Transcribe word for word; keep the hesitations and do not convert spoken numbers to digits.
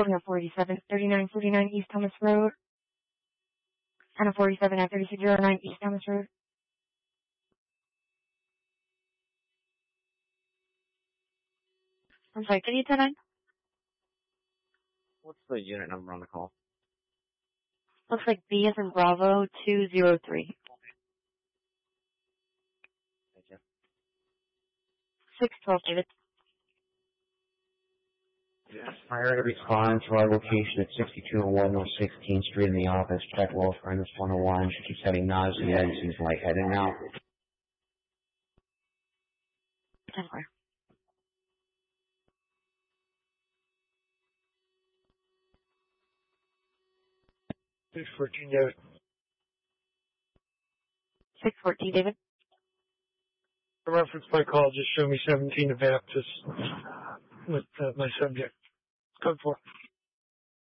Holding a forty-seven thirty-nine forty-nine East Thomas Road. And a forty-seven at thirty-six oh nine East Thomas Road. I'm sorry, can you tell nine? What's the unit number on the call? Looks like B as in Bravo two zero three. Thank you. six twelve, David. Prior to respond to our location at sixty-two oh one North sixteenth Street in the office, check Wells Fargo one oh one. She keeps having nausea and seems lightheaded now. ten four. six fourteen, David. six fourteen, David. The reference my call, just show me seventeen of Baptist with uh, my subject. Code four.